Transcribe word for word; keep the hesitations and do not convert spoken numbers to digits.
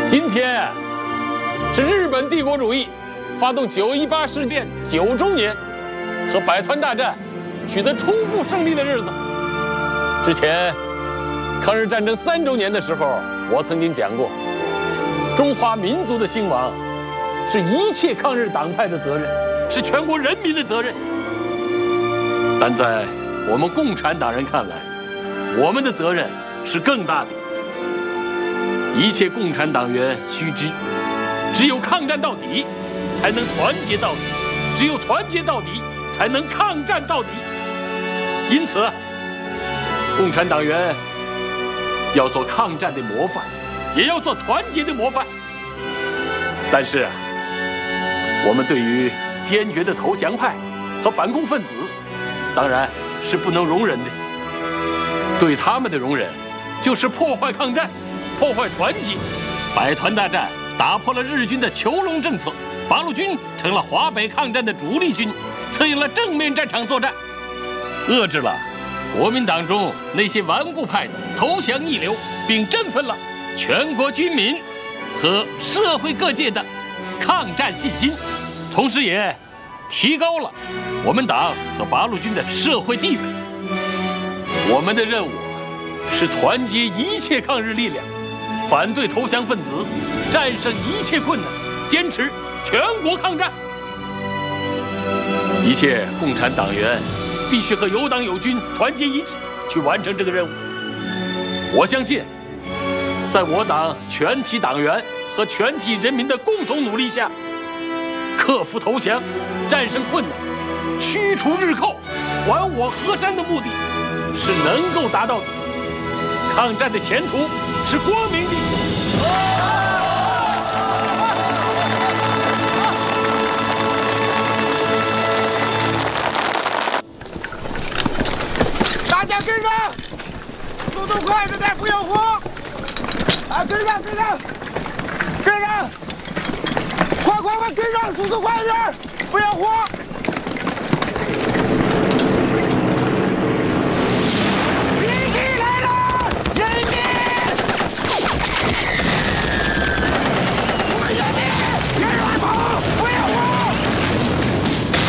今天是日本帝国主义发动九一八事变九周年和百团大战取得初步胜利的日子。之前，抗日战争三周年的时候，我曾经讲过，中华民族的兴亡是一切抗日党派的责任，是全国人民的责任。但在我们共产党人看来，我们的责任是更大的。一切共产党员须知，只有抗战到底，才能团结到底；只有团结到底，才能抗战到底。因此，共产党员要做抗战的模范，也要做团结的模范。但是，我们对于坚决的投降派和反共分子，当然是不能容忍的。对他们的容忍，就是破坏抗战，破坏团结。百团大战打破了日军的囚笼政策，八路军成了华北抗战的主力军，策应了正面战场作战，遏制了国民党中那些顽固派的投降逆流，并振奋了全国军民和社会各界的抗战信心，同时也提高了我们党和八路军的社会地位。我们的任务是团结一切抗日力量，反对投降分子，战胜一切困难，坚持全国抗战。一切共产党员必须和有党有军团结一致，去完成这个任务。我相信，在我党全体党员和全体人民的共同努力下，克服投降，战胜困难，驱除日寇，还我河山的目的是能够达到的。抗战的前途是光明的。 大家跟上，速度快着点，不要慌！啊，跟上，跟上，跟上！快快快，跟上，速度快点，不要慌！